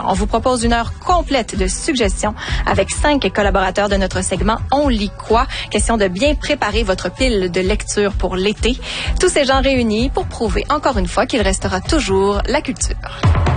On vous propose une heure complète de suggestions avec 5 collaborateurs de notre segment On lit quoi? Question de bien préparer votre pile de lecture pour l'été. Tous ces gens réunis pour prouver encore une fois qu'il restera toujours la culture.